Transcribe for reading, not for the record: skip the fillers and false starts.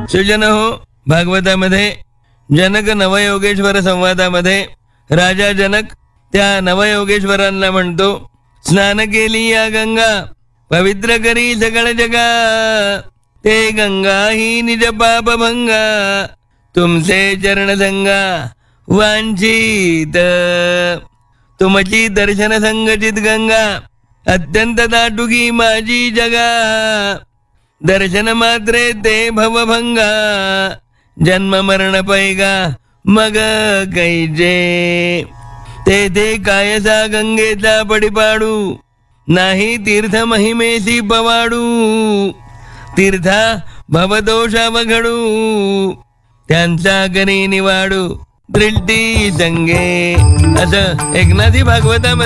सुजन हो, भागवतामध्ये जनक नवयोगेश्वर संवादामध्ये राजा जनक त्या नवयोगेश्वरांना म्हणतो, स्नान केली या गंगा पवित्र करी सकळ जगा, ते गंगा ही निज पाप भंगा, तुमचे चरण संगा वांछित, तुमची दर्शन संगचित गंगा, अत्यंत दाटुकी माझी जगा, दर्शन मात्रे ते भवभंगा, जन्म मरण पैगा मग कैजे, तेथे कायसा गंगेचा पडिपाडू, नाही तीर्थ महिमेसी पवाडू, तीर्था भवदोषा वघडू, त्यांचा करी निवाडू दृष्टी संगे. असं एकनाथी भागवतामध्ये